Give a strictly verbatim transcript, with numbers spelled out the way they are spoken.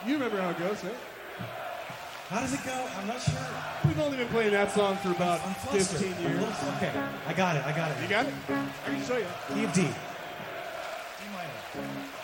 You remember how it goes, right? How does it go? I'm not sure. We've only been playing that song for about I'm flustered. fifteen years. Okay, I got it. I got it. You got it? I can show you. Key of D. D minor.